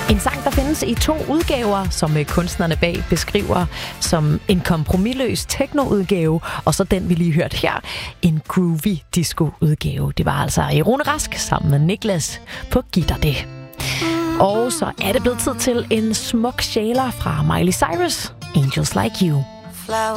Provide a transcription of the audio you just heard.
En sang, der findes i 2 udgaver, som kunstnerne bag beskriver som en kompromisløs techno-udgave, og så den, vi lige hørte her, en groovy disco-udgave. Det var altså Rune Rask sammen med Niklas på guitar det. Og så er det blevet tid til en smuk sjæler fra Miley Cyrus, Angels Like You.